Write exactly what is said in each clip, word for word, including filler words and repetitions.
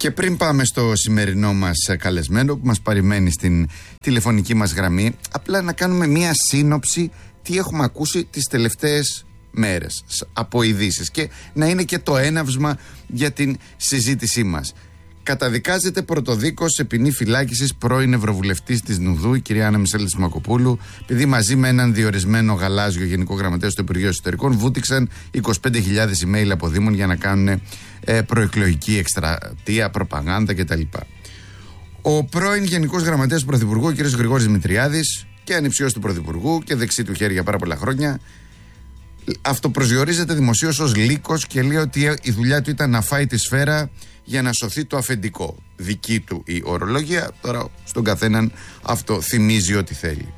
Και πριν πάμε στο σημερινό μας καλεσμένο που μας περιμένει στην τηλεφωνική μας γραμμή, απλά να κάνουμε μία σύνοψη τι έχουμε ακούσει τις τελευταίες μέρες από ειδήσεις και να είναι και το έναυσμα για την συζήτησή μας. Καταδικάζεται πρωτοδίκως σε ποινή φυλάκισης πρώην Ευρωβουλευτής της Νουδού, η κυρία Άννα Μισέλη Τσιμακοπούλου, επειδή μαζί με έναν διορισμένο γαλάζιο γενικό γραμματέα στο Υπουργείο Εσωτερικών βούτυξαν είκοσι πέντε χιλιάδες email από Δήμων για να κάνουν ε, προεκλογική εκστρατεία, προπαγάνδα κτλ. Ο πρώην Γενικός Γραμματέας του Πρωθυπουργού, ο κ. Γρηγόρης Δημητριάδης, και ανιψιός του Πρωθυπουργού και δεξί του χέρι για πάρα πολλά χρόνια, αυτοπροσδιορίζεται δημοσίως ως λύκος και λέει ότι η δουλειά του ήταν να φάει τη σφαίρα για να σωθεί το αφεντικό. Δική του η ορολογία, τώρα στον καθέναν αυτό θυμίζει ό,τι θέλει.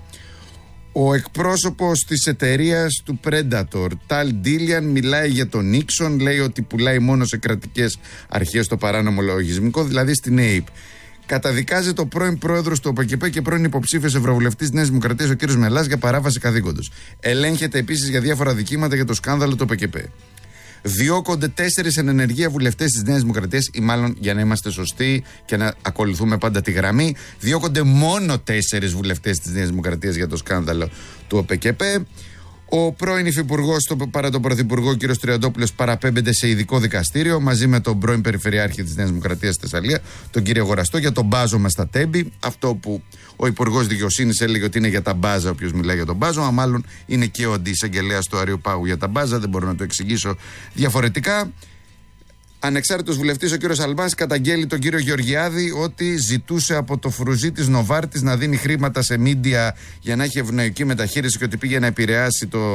Ο εκπρόσωπος της εταιρείας του Predator, Tal Dilian, μιλάει για τον Νίξον, λέει ότι πουλάει μόνο σε κρατικές αρχές το παράνομο λογισμικό, δηλαδή στην ΑΕΠ. Καταδικάζεται ο πρώην πρόεδρος του ΟΠΕΚΕΠΕ και πρώην υποψήφιος ευρωβουλευτής της Νέας Δημοκρατίας, ο κ. Μελάς, για παράβαση καθήκοντος. Ελέγχεται επίσης για διάφορα δικήματα για το σκάνδαλο του ΟΠΕΚΕΠΕ. Διώκονται τέσσερις εν ενεργεία βουλευτές της Νέας Δημοκρατίας, ή μάλλον για να είμαστε σωστοί και να ακολουθούμε πάντα τη γραμμή, διώκονται μόνο τέσσερις βουλευτές της Νέας Δημοκρατίας για το σκάνδαλο του ΟΠΕΚΕΠΕ. Ο πρώην υφυπουργός παρά τον πρωθυπουργό κ. Τριαντόπουλος παραπέμπεται σε ειδικό δικαστήριο μαζί με τον πρώην Περιφερειάρχη της Νέας Δημοκρατίας στη Θεσσαλία, τον κ. Γοραστό, για τον μπάζωμα στα Τέμπη. Αυτό που ο Υπουργός Δικαιοσύνης έλεγε ότι είναι για τα μπάζα, όποιος μιλάει για τον μπάζωμα, μάλλον είναι και ο αντισαγγελέας του Αριοπάγου για τα μπάζα. Δεν μπορώ να το εξηγήσω διαφορετικά. Ανεξάρτητος βουλευτής ο κύριος Αλμπάς καταγγέλει τον κύριο Γεωργιάδη ότι ζητούσε από το φρουζί της Νοβάρτης να δίνει χρήματα σε μίντια για να έχει ευνοϊκή μεταχείριση και ότι πήγε να επηρεάσει το,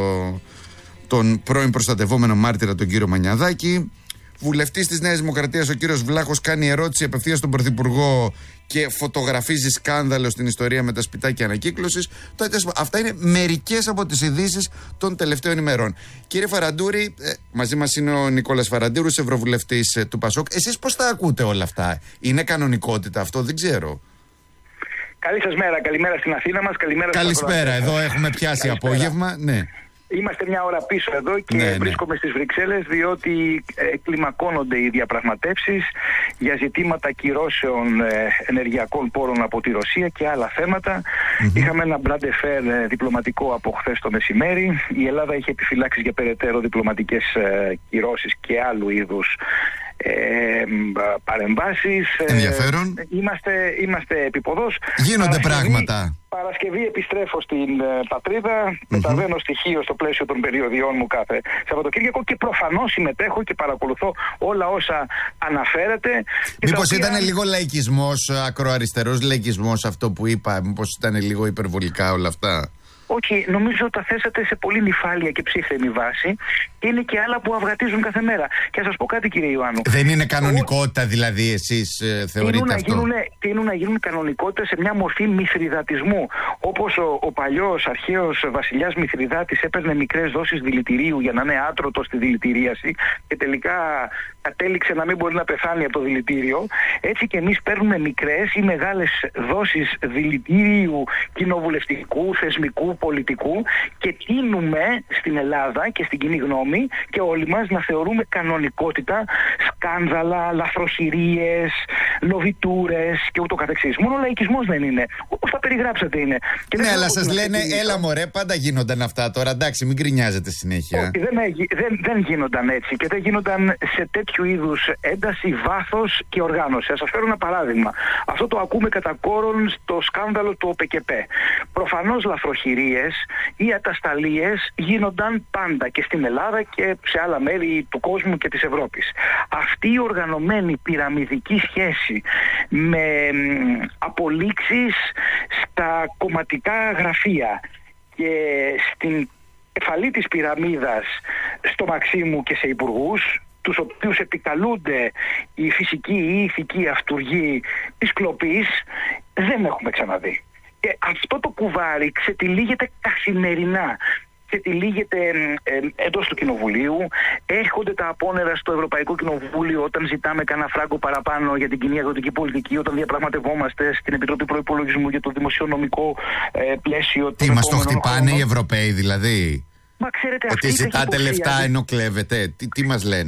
τον πρώην προστατευόμενο μάρτυρα τον κύριο Μανιαδάκη. Βουλευτής της Νέας Δημοκρατίας ο κύριος Βλάχος κάνει ερώτηση απευθείας στον Πρωθυπουργό και φωτογραφίζει σκάνδαλο στην ιστορία με τα σπιτάκια ανακύκλωσης. Αυτά είναι μερικές από τις ειδήσεις των τελευταίων ημερών. Κύριε Φαραντούρη, ε, μαζί μας είναι ο Νικόλας Φαραντούρης, ευρωβουλευτής ε, του Πασόκ. Εσείς πώς τα ακούτε όλα αυτά? Είναι κανονικότητα αυτό? Δεν ξέρω. Καλή σας μέρα. Καλημέρα στην Αθήνα μας. Καλημέρα. Καλησπέρα. Εδώ έχουμε πιάσει Καλησπέρα. Απόγευμα. Ναι. Είμαστε μια ώρα πίσω εδώ και ναι, βρίσκομαι ναι. στις Βρυξέλλες, διότι ε, κλιμακώνονται οι διαπραγματεύσεις για ζητήματα κυρώσεων ε, ενεργειακών πόρων από τη Ρωσία και άλλα θέματα. Mm-hmm. Είχαμε ένα μπράντε φέρ ε, διπλωματικό από χθες το μεσημέρι. Η Ελλάδα είχε επιφυλάξεις για περαιτέρω διπλωματικές ε, κυρώσεις και άλλου είδους Ε, παρεμβάσεις. Ενδιαφέρον. Ε, είμαστε, είμαστε επίποδος. Γίνονται Παρασκευή, πράγματα. Παρασκευή επιστρέφω στην ε, πατρίδα. Mm-hmm. Μεταβαίνω στοιχείο στο πλαίσιο των περιοδιών μου κάθε Σαββατοκύριακο και προφανώς συμμετέχω και παρακολουθώ όλα όσα αναφέρετε. Μήπως οποία... ήταν λίγο λαϊκισμός, ακροαριστερός λαϊκισμός αυτό που είπα? Μήπως ήταν λίγο υπερβολικά όλα αυτά? Όχι, νομίζω ότι τα θέσατε σε πολύ νυφάλια και ψύχρεμη βάση. Είναι και άλλα που αυγατίζουν κάθε μέρα. Και να σας πω κάτι, κύριε Ιωάννου. Δεν είναι κανονικότητα, δηλαδή, εσείς ε, θεωρείτε τείνουν αυτό? Να τείνουν να γίνουν κανονικότητα σε μια μορφή μηθριδατισμού. Όπως ο, ο παλιός αρχαίος βασιλιάς Μηθριδάτης έπαιρνε μικρές δόσεις δηλητηρίου για να είναι άτρωτο στη δηλητηρίαση και τελικά κατέληξε να μην μπορεί να πεθάνει από το δηλητήριο. Έτσι και εμείς παίρνουμε μικρές ή μεγάλες δόσεις δηλητήριου κοινοβουλευτικού, θεσμικού, πολιτικού και τείνουμε στην Ελλάδα και στην κοινή γνώμη και όλοι μας να θεωρούμε κανονικότητα σκάνδαλα, λαθροχειρίες, λοβιτούρες και ούτω καθεξής. Μόνο ο λαϊκισμός δεν είναι. Όπως τα περιγράψατε είναι. Και ναι, αλλά σας λένε, έλα μωρέ, πάντα γίνονταν αυτά τώρα. Εντάξει, μην γκρινιάζετε συνέχεια. Όχι, δεν, δεν, δεν γίνονταν έτσι και δεν γίνονταν σε τέτοιου είδους ένταση, βάθος και οργάνωση. Ας σας φέρω ένα παράδειγμα. Αυτό το ακούμε κατά κόρον στο σκάνδαλο του ΟΠΕΚΕΠΕ. Προφανώς λαθροχειρίες ή ατασταλίες γίνονταν πάντα και στην Ελλάδα και σε άλλα μέρη του κόσμου και της Ευρώπης. Αυτή η οργανωμένη πυραμιδική σχέση με απολύξεις στα κομματικά γραφεία και στην κεφαλή της πυραμίδας στο Μαξίμου και σε υπουργούς, τους οποίους επικαλούνται η φυσική ή η ηθική αυτουργοί της κλοπής, δεν έχουμε ξαναδεί. Και αυτό το κουβάρι ξετυλίγεται καθημερινά. Ξετυλίγεται ε, ε, εντός του Κοινοβουλίου. Έρχονται τα απόνερα στο Ευρωπαϊκό Κοινοβούλιο όταν ζητάμε κανένα φράγκο παραπάνω για την κοινή αγροτική πολιτική, όταν διαπραγματευόμαστε στην Επιτροπή Προϋπολογισμού για το δημοσιονομικό ε, πλαίσιο. Τι μας το χτυπάνε οι Ευρωπαίοι δηλαδή? Μα ξέρετε, ότι ζητάτε λεφτά ενώ κλέβετε? Τι, τι μας λένε?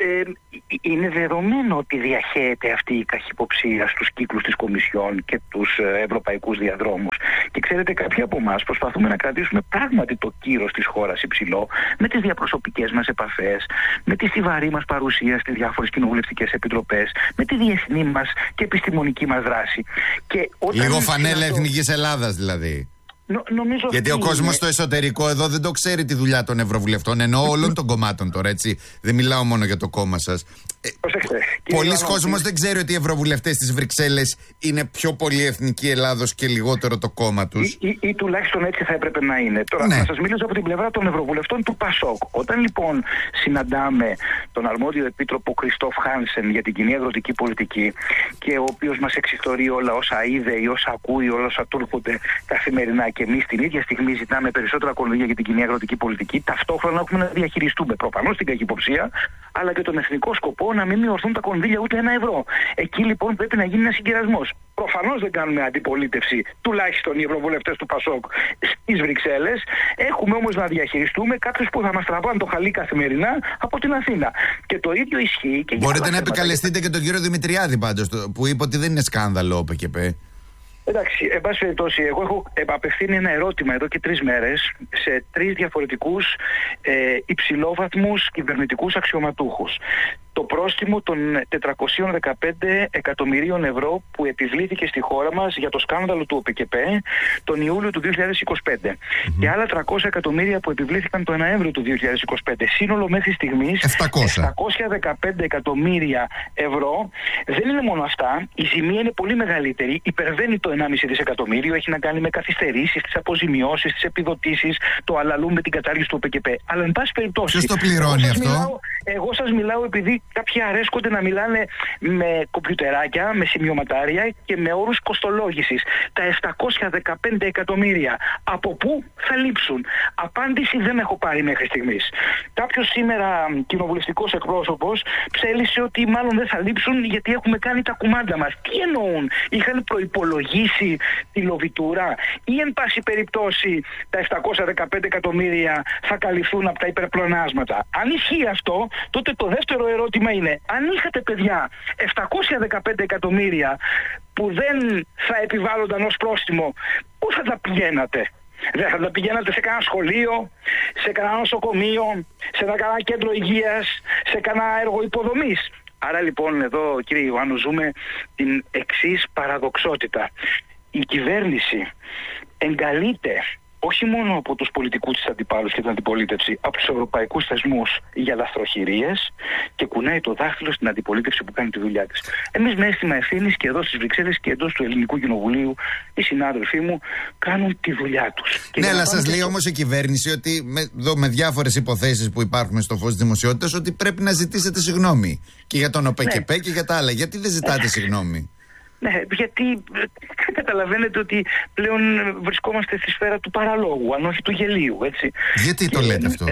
Ε, είναι δεδομένο ότι διαχέεται αυτή η καχυποψία στους κύκλους της Κομισιόν και τους ευρωπαϊκούς διαδρόμους. Και ξέρετε, κάποιοι από εμάς προσπαθούμε να κρατήσουμε πράγματι το κύρος της χώρας υψηλό με τις διαπροσωπικές μας επαφές, με τη στιβαρή μας παρουσία στις διάφορες κοινοβουλευτικές επιτροπές, με τη διεθνή μας και επιστημονική μας δράση. Και όταν λίγο φανέλα συναντώ... Εθνικής Ελλάδας δηλαδή. Νο, νομίζω Γιατί ο κόσμος είναι... στο εσωτερικό εδώ δεν το ξέρει τη δουλειά των ευρωβουλευτών, ενώ όλων των κομμάτων τώρα, έτσι. Δεν μιλάω μόνο για το κόμμα σας. Προσέξτε. Πολλοί κόσμος δεν ξέρει ότι οι ευρωβουλευτές της Βρυξέλλες είναι πιο πολύ εθνική Ελλάδος και λιγότερο το κόμμα τους. Ή, ή, ή τουλάχιστον έτσι θα έπρεπε να είναι. Τώρα, ναι. να σας μιλήσω από την πλευρά των ευρωβουλευτών του ΠΑΣΟΚ. Όταν λοιπόν συναντάμε τον αρμόδιο επίτροπο Κριστόφ Χάνσεν για την κοινή αγροτική πολιτική, και ο οποίος μας εξιστορεί όλα όσα είδε ή όσα ακούει, όλα όσα του έρχονται καθημερινά, και εμείς την ίδια στιγμή ζητάμε περισσότερα κονδύλια για την κοινή αγροτική πολιτική, ταυτόχρονα έχουμε να διαχειριστούμε προφανώς την καχυποψία, αλλά και τον εθνικό σκοπό να μην μειωθούν τα κονδύλια ούτε ένα ευρώ. Εκεί λοιπόν πρέπει να γίνει ένα συγκερασμός. Προφανώς δεν κάνουμε αντιπολίτευση, τουλάχιστον οι ευρωβουλευτές του ΠΑΣΟΚ στις Βρυξέλλες. Έχουμε όμως να διαχειριστούμε κάποιους που θα μας τραβάνε το χαλί καθημερινά από την Αθήνα. Και το ίδιο ισχύει και για Μπορείτε να θέματα. επικαλεστείτε και τον κύριο Δημητριάδη πάντως, που είπε ότι δεν είναι σκάνδαλο ο ΠΚΠ. Εντάξει, εν πάση περιπτώσει, εγώ έχω απευθύνει ένα ερώτημα εδώ και τρεις μέρες σε τρεις διαφορετικούς ε, υψηλόβαθμους κυβερνητικούς αξιωματούχους. Το πρόστιμο των τετρακόσια δεκαπέντε εκατομμυρίων ευρώ που επιβλήθηκε στη χώρα μας για το σκάνδαλο του ΟΠΚΠ τον Ιούλιο του δύο χιλιάδες είκοσι πέντε mm-hmm. και άλλα τριακόσια εκατομμύρια που επιβλήθηκαν τον Νοέμβριο του δύο χιλιάδες είκοσι πέντε. Σύνολο μέχρι στιγμής επτακόσια δεκαπέντε εκατομμύρια ευρώ. Δεν είναι μόνο αυτά, η ζημία είναι πολύ μεγαλύτερη, υπερβαίνει το ενάμιση δισεκατομμύριο, έχει να κάνει με καθυστερήσεις, τις αποζημιώσεις, τις επιδοτήσεις, το αλαλού με την κατάργηση του ΟΠΚΠ. Αλλά εν πάση περιπτώσει. Ποιος το πληρώνει αυτό? Μιλάω, εγώ σας μιλάω επειδή κάποιοι αρέσκονται να μιλάνε με κομπιουτεράκια, με σημειωματάρια και με όρους κοστολόγησης. Τα επτακόσια δεκαπέντε εκατομμύρια από πού θα λείψουν? Απάντηση δεν έχω πάρει μέχρι στιγμής. Κάποιος σήμερα κοινοβουλευτικός εκπρόσωπος ψέλισε ότι μάλλον δεν θα λείψουν γιατί έχουμε κάνει τα κουμάντα μας. Τι εννοούν? Είχαν προϋπολογίσει τη λοβιτούρα ή εν πάση περιπτώσει τα επτακόσια δεκαπέντε εκατομμύρια θα καλυφθούν από τα υπερπλονάσματα? Αν ισχύει αυτό, τότε το δεύτερο ερώτημα είναι, αν είχατε παιδιά επτακόσια δεκαπέντε εκατομμύρια που δεν θα επιβάλλονταν ως πρόστιμο, πού θα τα πηγαίνατε? Δεν θα τα πηγαίνατε σε κανένα σχολείο, σε κανένα νοσοκομείο, σε κανένα κέντρο υγείας, σε κανένα έργο υποδομής? Άρα λοιπόν εδώ, κύριε Ιωάννου, ζούμε την εξής παραδοξότητα. Η κυβέρνηση εγκαλείται όχι μόνο από τους πολιτικούς της αντιπάλους και την αντιπολίτευση, από τους ευρωπαϊκούς θεσμούς για λαθροχειρίες, και κουνάει το δάχτυλο στην αντιπολίτευση που κάνει τη δουλειά της. Εμείς με αίσθημα ευθύνης και εδώ στις Βρυξέλλες και εντός του Ελληνικού Κοινοβουλίου, οι συνάδελφοί μου κάνουν τη δουλειά τους. Ναι, αλλά σας λέει όμως η κυβέρνηση ότι με, εδώ, με διάφορες υποθέσεις που υπάρχουν στο φως της δημοσιότητας, ότι πρέπει να ζητήσετε συγγνώμη και για τον ΟΠΚΠ ναι. και για τα άλλα. Γιατί δεν ζητάτε συγγνώμη? Ναι, γιατί καταλαβαίνετε ότι πλέον βρισκόμαστε στη σφαίρα του παραλόγου, αν όχι του γελίου, έτσι. Γιατί το λέτε αυτό?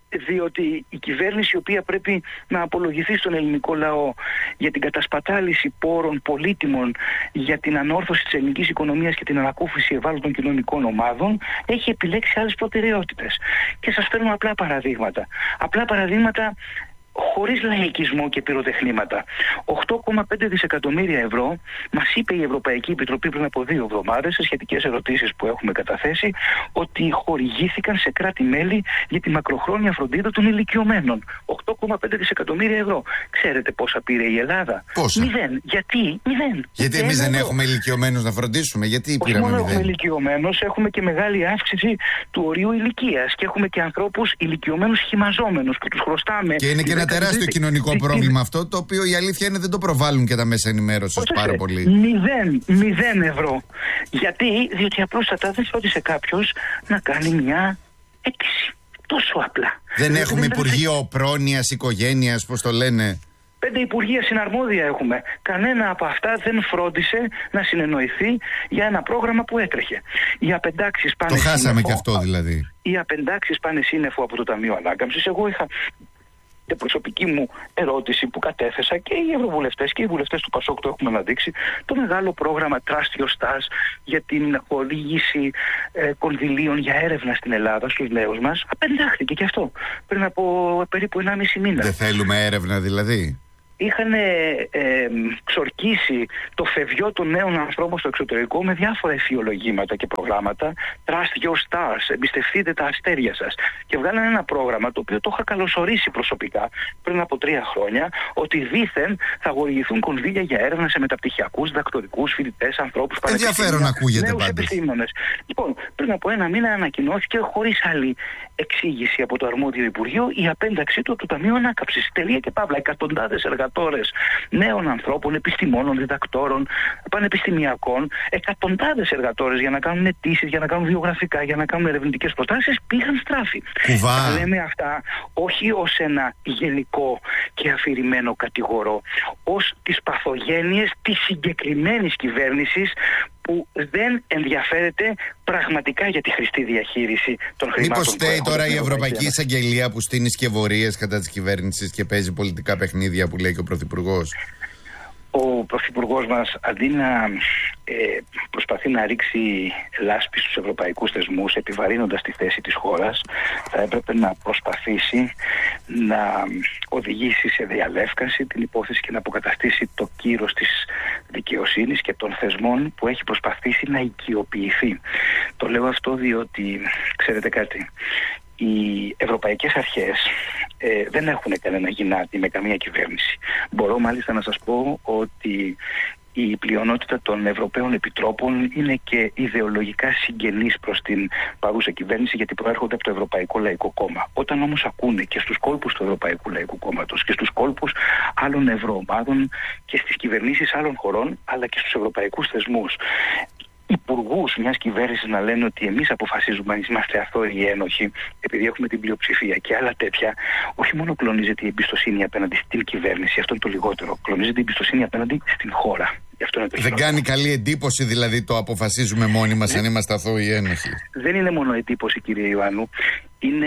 Διότι η κυβέρνηση, η οποία πρέπει να απολογηθεί στον ελληνικό λαό για την κατασπατάληση πόρων πολύτιμων για την ανόρθωση της ελληνικής οικονομίας και την ανακούφιση ευάλωτων κοινωνικών ομάδων, έχει επιλέξει άλλες προτεραιότητες. Και σας φέρνω απλά παραδείγματα. Απλά παραδείγματα χωρίς λαϊκισμό και πυροτεχνήματα. οκτώ κόμμα πέντε δισεκατομμύρια ευρώ μας είπε η Ευρωπαϊκή Επιτροπή πριν από δύο εβδομάδες σε σχετικές ερωτήσεις που έχουμε καταθέσει, ότι χορηγήθηκαν σε κράτη-μέλη για τη μακροχρόνια φροντίδα των ηλικιωμένων. οκτώ κόμμα πέντε δισεκατομμύρια ευρώ. Ξέρετε πόσα πήρε η Ελλάδα? Πόσα? Μηδέν. Γιατί? Μηδέν. Γιατί εμείς δεν έχουμε ηλικιωμένους να φροντίσουμε? Γιατί πήραμε μηδέν? Όχι μόνο έχουμε ηλικιωμένους, έχουμε και μεγάλη αύξηση του ορίου ηλικίας και έχουμε και ανθρώπους ηλικιωμένους χυμαζόμενους που τους χρωστάμε. Και είναι και ένα τεράστιο κοινωνικό πρόβλημα αυτό, το οποίο η αλήθεια είναι δεν το προβάλλουν και τα μέσα ενημέρωσης πάρα πολύ. Μηδέν, μηδέν ευρώ. Γιατί? Διότι απλούστατα δεν φρόντισε κάποιος να κάνει μια αίτηση. Τόσο απλά. Δεν δηλαδή, έχουμε δεν Υπουργείο δεν... Πρόνοιας, Οικογένειας, πώς το λένε. Πέντε υπουργεία συναρμόδια έχουμε. Κανένα από αυτά δεν φρόντισε να συνεννοηθεί για ένα πρόγραμμα που έτρεχε. Οι απεντάξεις πάνε. Το χάσαμε σύννεφο, και αυτό δηλαδή. Οι απεντάξεις πάνε σύννεφο από το Ταμείο Ανάκαμψης. Εγώ είχα και προσωπική μου ερώτηση που κατέθεσα, και οι ευρωβουλευτές και οι βουλευτές του Πασόκ το έχουμε αναδείξει, το μεγάλο πρόγραμμα Trust Your Stars για την χορήγηση ε, κονδυλίων για έρευνα στην Ελλάδα στους νέους μας, απεντάχθηκε και αυτό πριν από περίπου ενάμιση μήνα. Δεν θέλουμε έρευνα δηλαδή? Είχαν ε, ε, ξορκίσει το φευγιό των νέων ανθρώπων στο εξωτερικό με διάφορα εφιολογήματα και προγράμματα. Trust your stars, εμπιστευτείτε τα αστέρια σας. Και βγάλανε ένα πρόγραμμα το οποίο το είχα καλωσορίσει προσωπικά πριν από τρία χρόνια, ότι δήθεν θα χορηγηθούν κονδύλια για έρευνα σε μεταπτυχιακούς, διδακτορικούς, φοιτητές, ανθρώπους, ενδιαφέρον ακούγεται πάντως. Επιστήμονες. Λοιπόν, πριν από ένα μήνα ανακοινώθηκε χωρίς άλλη εξήγηση από το αρμόδιο Υπουργείο η απένταξή του από το Ταμείο Ανάκαμψης. Τελεία και παύλα. Εκατοντάδες εργατόρες νέων ανθρώπων, επιστημόνων, διδακτόρων, πανεπιστημιακών, εκατοντάδες εργατόρες για να κάνουν αιτήσεις, για να κάνουν βιογραφικά, για να κάνουν ερευνητικές προτάσεις, πήγαν στράφη. Κουβά. Τα λέμε αυτά όχι ως ένα γενικό και αφηρημένο κατηγορό, ως τις παθογένειες της συγκεκριμένης κυβέρνησης που δεν ενδιαφέρεται πραγματικά για τη χρηστή διαχείριση των χρημάτων. Μήπως φταίει τώρα η Ευρωπαϊκή Εισαγγελία που στείνει σκευωρίες κατά της κυβέρνησης και παίζει πολιτικά παιχνίδια που λέει και ο Πρωθυπουργός? Ο Πρωθυπουργός μας, αντί να ε, προσπαθεί να ρίξει λάσπη στους ευρωπαϊκούς θεσμούς επιβαρύνοντας τη θέση της χώρας, θα έπρεπε να προσπαθήσει να οδηγήσει σε διαλεύκανση την υπόθεση και να αποκαταστήσει το κύρος της δικαιοσύνης και των θεσμών που έχει προσπαθήσει να οικειοποιηθεί. Το λέω αυτό διότι, ξέρετε κάτι, οι ευρωπαϊκές αρχές ε, δεν έχουν κανένα γυνάτι με καμία κυβέρνηση. Μπορώ μάλιστα να σας πω ότι η πλειονότητα των Ευρωπαίων Επιτρόπων είναι και ιδεολογικά συγγενείς προς την παρούσα κυβέρνηση, γιατί προέρχονται από το Ευρωπαϊκό Λαϊκό Κόμμα. Όταν όμως ακούνε και στους κόλπους του Ευρωπαϊκού Λαϊκού Κόμματος και στους κόλπους άλλων ευρωομάδων και στις κυβερνήσεις άλλων χωρών, αλλά και στους ευρωπαϊκούς θεσμούς, υπουργούς μιας κυβέρνησης να λένε ότι εμείς αποφασίζουμε, είμαστε αθώοι ένοχοι, επειδή έχουμε την πλειοψηφία και άλλα τέτοια, όχι μόνο κλονίζεται η εμπιστοσύνη απέναντι στην κυβέρνηση, αυτό είναι το λιγότερο, κλονίζεται η εμπιστοσύνη απέναντι στην χώρα. Αυτό είναι το Δεν κάνει καλή εντύπωση δηλαδή το αποφασίζουμε μόνοι μας, ναι, αν είμαστε αθώοι ένοχοι? Δεν είναι μόνο εντύπωση, κύριε Ιωάννου, είναι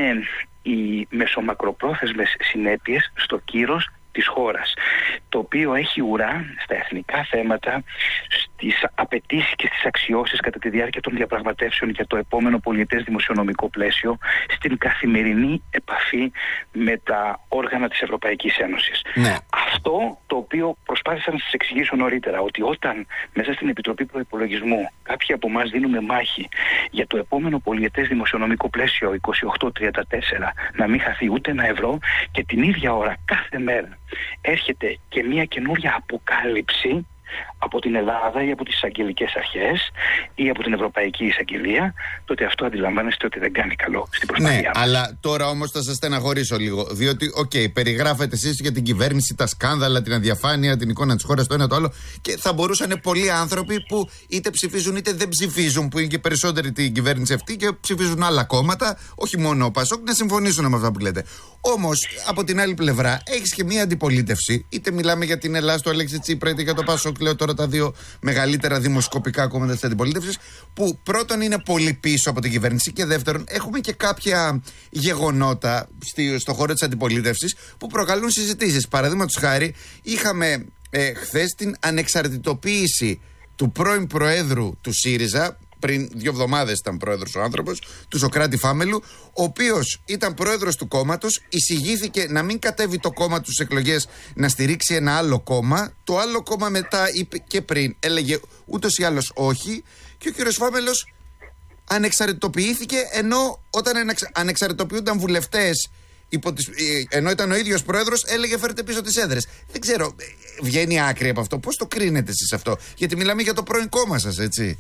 οι μεσομακροπρόθεσμες συνέπειες στο κύρος της χώρας, το οποίο έχει ουρά στα εθνικά θέματα, στις απαιτήσεις και στις αξιώσεις κατά τη διάρκεια των διαπραγματεύσεων για το επόμενο πολιετές δημοσιονομικό πλαίσιο, στην καθημερινή επαφή με τα όργανα της Ευρωπαϊκής Ένωσης. Ναι. Αυτό το οποίο προσπάθησα να σας εξηγήσω νωρίτερα, ότι όταν μέσα στην Επιτροπή Προϋπολογισμού κάποιοι από εμάς δίνουμε μάχη για το επόμενο πολιετές δημοσιονομικό πλαίσιο είκοσι οκτώ τριάντα τέσσερα να μην χαθεί ούτε ένα ευρώ, και την ίδια ώρα κάθε μέρα έρχεται και μια καινούρια αποκάλυψη από την Ελλάδα ή από τις εισαγγελικές αρχές ή από την Ευρωπαϊκή Εισαγγελία, τότε αυτό αντιλαμβάνεστε ότι δεν κάνει καλό στην προσπάθειά ναι, μας. Αλλά τώρα όμως θα σας στεναχωρήσω λίγο, διότι, οκ, okay, περιγράφετε εσείς για την κυβέρνηση, τα σκάνδαλα, την αδιαφάνεια, την εικόνα της χώρας, το ένα το άλλο, και θα μπορούσαν πολλοί άνθρωποι που είτε ψηφίζουν είτε δεν ψηφίζουν, που είναι και περισσότεροι την κυβέρνηση αυτή και ψηφίζουν άλλα κόμματα, όχι μόνο ο Πασόκ, να συμφωνήσουν με αυτά που λέτε. Όμως, από την άλλη πλευρά, έχεις και μία αντιπολίτευση, είτε μιλάμε για την Ελλάδα του Αλέξη Τσίπρα, είτε για το Πασόκ, λέω τώρα τα δύο μεγαλύτερα δημοσκοπικά κόμματα της αντιπολίτευσης, που πρώτον είναι πολύ πίσω από την κυβέρνηση και δεύτερον έχουμε και κάποια γεγονότα στη, στο χώρο της αντιπολίτευσης που προκαλούν συζητήσεις. Παραδείγματος χάρη, είχαμε ε, χθες την ανεξαρτητοποίηση του πρώην Προέδρου του ΣΥΡΙΖΑ, πριν δύο εβδομάδες ήταν πρόεδρος ο άνθρωπος, του Σωκράτη Φάμελου, ο οποίος ήταν πρόεδρος του κόμματος, εισηγήθηκε να μην κατέβει το κόμμα του στις εκλογές, να στηρίξει ένα άλλο κόμμα. Το άλλο κόμμα μετά είπε και πριν, έλεγε ούτως ή άλλως όχι, και ο κύριος Φάμελος ανεξαρτητοποιήθηκε, ενώ όταν ανεξαρτητοποιούνταν βουλευτές, υπό τις, ενώ ήταν ο ίδιος πρόεδρος, έλεγε φέρτε πίσω τις έδρες. Δεν ξέρω, βγαίνει άκρη από αυτό? Πώς το κρίνετε εσείς αυτό? Γιατί μιλάμε για το πρώην κόμμα σας, έτσι.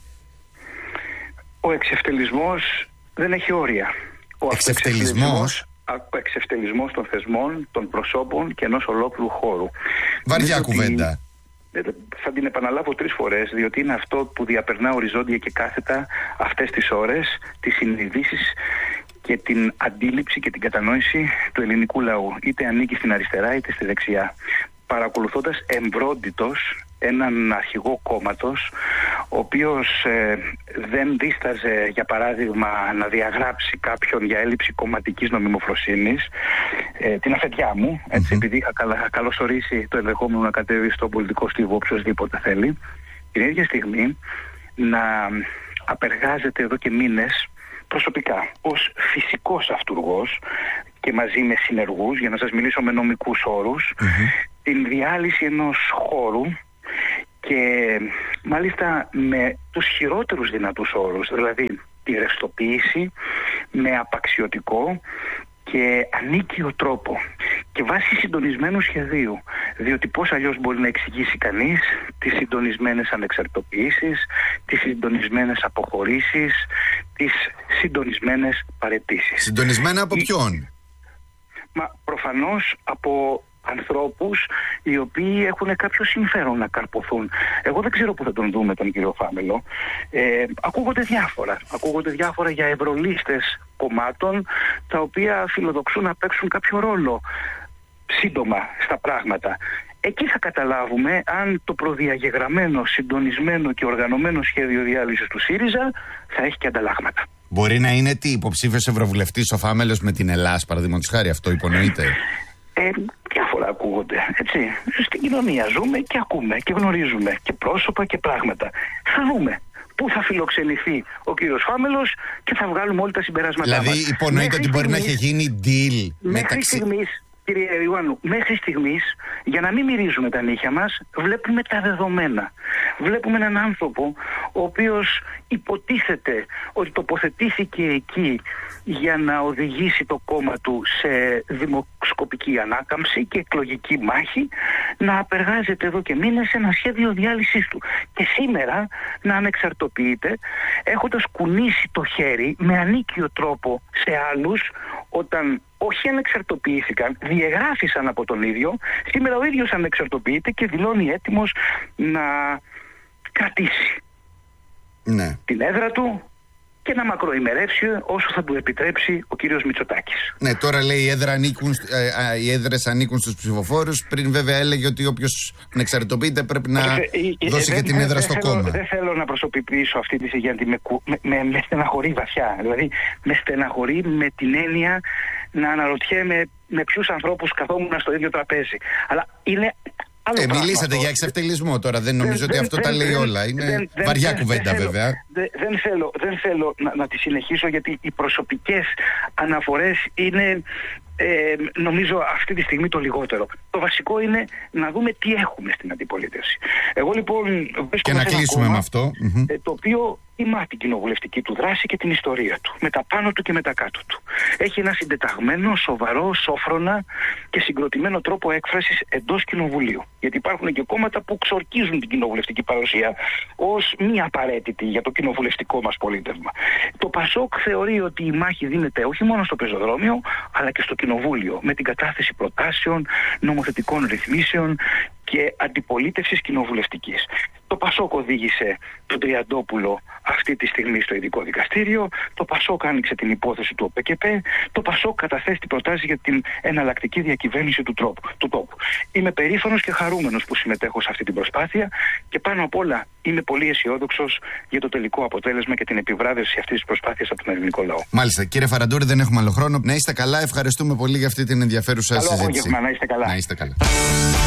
Ο εξευτελισμός δεν έχει όρια. Ο εξευτελισμός? Ο εξευτελισμός των θεσμών, των προσώπων και ενός ολόκληρου χώρου. Βαριά κουβέντα. Θα την επαναλάβω τρεις φορές, διότι είναι αυτό που διαπερνά οριζόντια και κάθετα αυτές τις ώρες, τις συνειδήσεις και την αντίληψη και την κατανόηση του ελληνικού λαού. Είτε ανήκει στην αριστερά είτε στη δεξιά. Παρακολουθώντας εμπρόντιτος έναν αρχηγό κόμματος, ο ο οποίος ε, δεν δίσταζε, για παράδειγμα, να διαγράψει κάποιον για έλλειψη κομματικής νομιμοφροσύνης, ε, την αφεντιά μου, έτσι, mm-hmm. επειδή είχα καλα, καλωσορίσει το ενδεχόμενο να κατέβει στον πολιτικό στίβο οποιοσδήποτε θέλει, την ίδια στιγμή να απεργάζεται εδώ και μήνες προσωπικά ως φυσικός αυτουργός και μαζί με συνεργούς, για να σας μιλήσω με νομικούς όρους, mm-hmm. την διάλυση ενός χώρου, και μάλιστα με τους χειρότερους δυνατούς όρους, δηλαδή τη ρευστοποίηση με απαξιωτικό και ανίκιο τρόπο και βάσει συντονισμένου σχεδίου, διότι πώς αλλιώς μπορεί να εξηγήσει κανείς τις συντονισμένες ανεξαρτητοποιήσεις, τις συντονισμένες αποχωρήσεις, τις συντονισμένες παραιτήσεις. Συντονισμένα από ποιον? Μα προφανώς από ανθρώπους οι οποίοι έχουν κάποιο συμφέρον να καρποθούν. Εγώ δεν ξέρω που θα τον δούμε τον κύριο Φάμελο. Ε, ακούγονται διάφορα. Ακούγονται διάφορα για ευρωλίστες κομμάτων, τα οποία φιλοδοξούν να παίξουν κάποιο ρόλο σύντομα στα πράγματα. Εκεί θα καταλάβουμε αν το προδιαγεγραμμένο, συντονισμένο και οργανωμένο σχέδιο διάλυσης του ΣΥΡΙΖΑ θα έχει και ανταλλάγματα. Μπορεί να είναι τι, υποψήφιος ευρωβουλευτής ο Φάμελος με την Ελλάς, παραδείγματος χάρη, αυτό υπονοείται? Ε, διάφορα ακούγονται, έτσι. Στην κοινωνία ζούμε και ακούμε και γνωρίζουμε και πρόσωπα και πράγματα. Θα δούμε πού θα φιλοξενηθεί ο κύριος Φάμελος και θα βγάλουμε όλοι τα συμπεράσματά δηλαδή, μας. Δηλαδή υπονοείται ότι μπορεί στιγμής, να έχει γίνει deal μέχρι μεταξύ... στιγμής, κύριε Ιωάννου, μέχρι στιγμής, για να μην μυρίζουμε τα νύχια μας, βλέπουμε τα δεδομένα. Βλέπουμε έναν άνθρωπο ο οποίος υποτίθεται ότι τοποθετήθηκε εκεί για να οδηγήσει το κόμμα του σε δημοσκοπική ανάκαμψη και εκλογική μάχη, να απεργάζεται εδώ και μήνες ένα σχέδιο διάλυσης του. Και σήμερα να ανεξαρτοποιείται, έχοντας κουνήσει το χέρι με ανίκιο τρόπο σε άλλους, όταν όχι ανεξαρτοποιήθηκαν, διεγράφησαν από τον ίδιο. Σήμερα ο ίδιος ανεξαρτοποιείται και δηλώνει έτοιμος να κρατήσει ναι. την έδρα του και να μακροημερεύσει όσο θα του επιτρέψει ο κύριος Μητσοτάκης. Ναι, τώρα λέει οι, έδρα ανήκουν, ε, οι έδρες ανήκουν στους ψηφοφόρους. Πριν βέβαια έλεγε ότι όποιος ανεξαρτητοποιείται πρέπει να ε, ε, δώσει ε, και την έδρα στο κόμμα. Δεν θέλω να προσωποποιήσω αυτή τη στιγμή, γιατί με, με, με, με στεναχωρεί βαθιά. Δηλαδή με στεναχωρεί με την έννοια να αναρωτιέμαι με ποιους ανθρώπους καθόμουν στο ίδιο τραπέζι. Αλλά είναι... Ε, μιλήσατε για εξευτελισμό τώρα, δεν νομίζω δεν, ότι αυτό δεν, τα λέει δεν, όλα. Είναι δεν, βαριά δεν, κουβέντα δεν βέβαια. Δεν, δεν θέλω, δεν θέλω να, να τη συνεχίσω, γιατί οι προσωπικές αναφορές είναι ε, νομίζω αυτή τη στιγμή το λιγότερο. Το βασικό είναι να δούμε τι έχουμε στην αντιπολίτευση. Εγώ λοιπόν και να κλείσουμε κόμμα, με αυτό ε, το οποίο τιμά την κοινοβουλευτική του δράση και την ιστορία του, με τα πάνω του και με τα κάτω του. Έχει ένα συντεταγμένο, σοβαρό, σόφρονα και συγκροτημένο τρόπο έκφρασης εντός κοινοβουλίου. Γιατί υπάρχουν και κόμματα που ξορκίζουν την κοινοβουλευτική παρουσία ως μη απαραίτητη για το κοινοβουλευτικό μας πολίτευμα. Το ΠΑΣΟΚ θεωρεί ότι η μάχη δίνεται όχι μόνο στο πεζοδρόμιο, αλλά και στο κοινοβούλιο, με την κατάθεση προτάσεων, νομοθετικών ρυθμίσεων και αντιπολίτευσης κοινοβουλευτικής. Το ΠΑΣΟΚ οδήγησε τον Τριαντόπουλο αυτή τη στιγμή στο ειδικό δικαστήριο. Το ΠΑΣΟΚ άνοιξε την υπόθεση του ΟΠΚΠ. Το ΠΑΣΟΚ καταθέσει την προτάση για την εναλλακτική διακυβέρνηση του, τρόπου, του τόπου. Είμαι περήφανος και χαρούμενος που συμμετέχω σε αυτή την προσπάθεια και πάνω απ' όλα είμαι πολύ αισιόδοξος για το τελικό αποτέλεσμα και την επιβράβευση αυτής της προσπάθειας από τον ελληνικό λαό. Μάλιστα. Κύριε Φαραντούρη, δεν έχουμε άλλο χρόνο. Να είστε καλά. Ευχαριστούμε πολύ για αυτή την ενδιαφέρουσα Καλό συζήτηση. Απόγευμα, να είστε καλά. Να είστε καλά.